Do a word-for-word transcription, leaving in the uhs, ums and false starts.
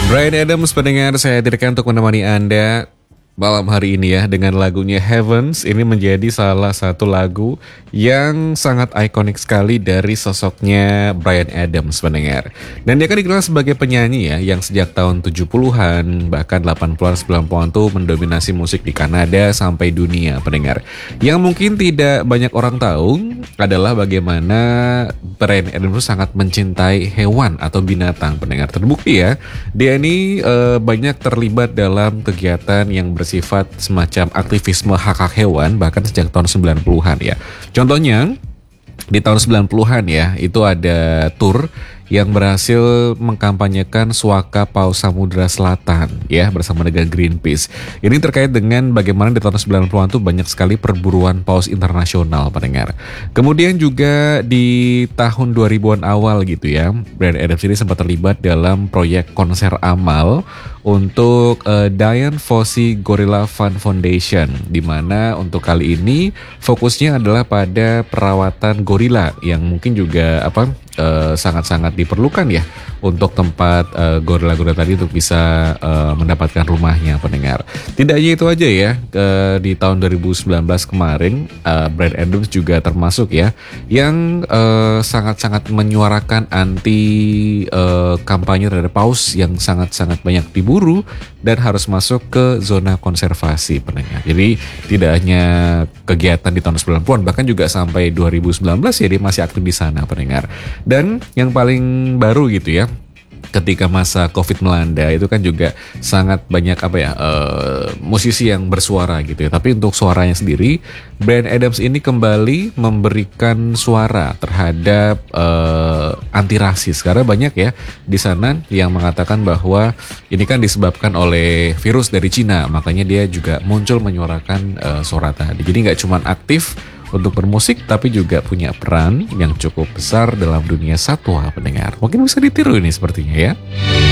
Bryan Adams pendengar, saya hadirkan untuk menemani Anda malam hari ini ya dengan lagunya Heavens. Ini menjadi salah satu lagu yang sangat ikonik sekali dari sosoknya Bryan Adams pendengar. Dan dia kan dikenal sebagai penyanyi ya yang sejak tahun tujuh puluhan bahkan delapan puluhan sembilan puluhan tuh mendominasi musik di Kanada sampai dunia pendengar. Yang mungkin tidak banyak orang tahu adalah bagaimana Bryan Adams sangat mencintai hewan atau binatang pendengar. Terbukti ya, dia ini eh, banyak terlibat dalam kegiatan yang bersifat semacam aktivisme hak-hak hewan bahkan sejak tahun sembilan puluhan ya. Contohnya di tahun sembilan puluhan ya, itu ada tour yang berhasil mengkampanyekan suaka paus Samudra Selatan ya bersama dengan Greenpeace. Ini terkait dengan bagaimana di tahun sembilan puluhan tuh banyak sekali perburuan paus internasional pendengar. Kemudian juga di tahun dua ribuan awal gitu ya, Bryan Adams ini sempat terlibat dalam proyek konser amal untuk uh, Dian Fossey Gorilla Fund Foundation, di mana untuk kali ini fokusnya adalah pada perawatan gorila yang mungkin juga apa uh, sangat-sangat diperlukan ya untuk tempat uh, gorila-gorila tadi untuk bisa uh, mendapatkan rumahnya pendengar. Tidak hanya itu aja ya, uh, di tahun dua ribu sembilan belas kemarin uh, Bryan Adams juga termasuk ya yang uh, sangat-sangat menyuarakan anti uh, kampanye terhadap paus yang sangat-sangat banyak diburu dan harus masuk ke zona konservasi pendengar. Jadi tidak hanya kegiatan di tahun sembilan puluhan bahkan juga sampai dua ribu sembilan belas ya dia masih aktif di sana pendengar. Dan yang paling baru gitu ya, ketika masa Covid melanda itu kan juga sangat banyak apa ya uh, musisi yang bersuara gitu ya. Tapi untuk suaranya sendiri, Bryan Adams ini kembali memberikan suara terhadap uh, anti rasis karena banyak ya di sana yang mengatakan bahwa ini kan disebabkan oleh virus dari Cina, makanya dia juga muncul menyuarakan uh, suara tadi. Jadi nggak cuma aktif untuk bermusik tapi juga punya peran yang cukup besar dalam dunia satwa pendengar. Mungkin bisa ditiru ini sepertinya ya.